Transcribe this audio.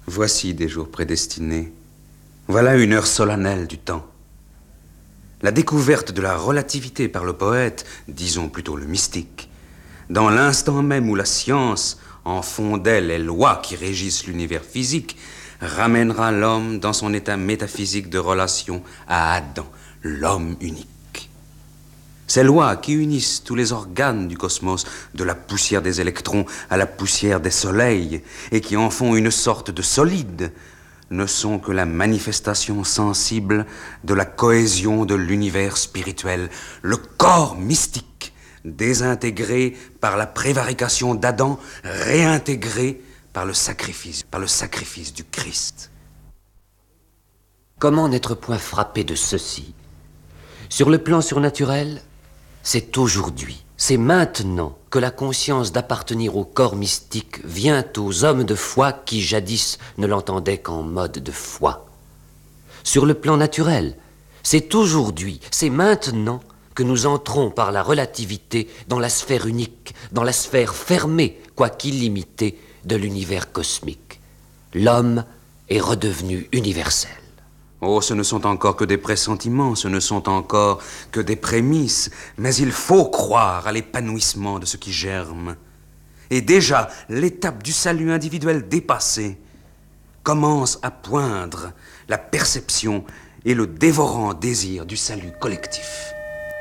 Voici des jours prédestinés. Voilà une heure solennelle du temps. La découverte de la relativité par le poète, disons plutôt le mystique, dans l'instant même où la science en fondait les lois qui régissent l'univers physique, ramènera l'homme dans son état métaphysique de relation à Adam, l'homme unique. Ces lois qui unissent tous les organes du cosmos, de la poussière des électrons à la poussière des soleils, et qui en font une sorte de solide, ne sont que la manifestation sensible de la cohésion de l'univers spirituel, le corps mystique, désintégré par la prévarication d'Adam, réintégré par le sacrifice du Christ. Comment n'être point frappé de ceci? Sur le plan surnaturel, c'est aujourd'hui, c'est maintenant que la conscience d'appartenir au corps mystique vient aux hommes de foi qui jadis ne l'entendaient qu'en mode de foi. Sur le plan naturel, c'est aujourd'hui, c'est maintenant que nous entrons par la relativité dans la sphère unique, dans la sphère fermée, quoiqu'illimitée, de l'univers cosmique. L'homme est redevenu universel. Oh, ce ne sont encore que des pressentiments, ce ne sont encore que des prémices, mais il faut croire à l'épanouissement de ce qui germe. Et déjà, l'étape du salut individuel dépassée, commence à poindre la perception et le dévorant désir du salut collectif.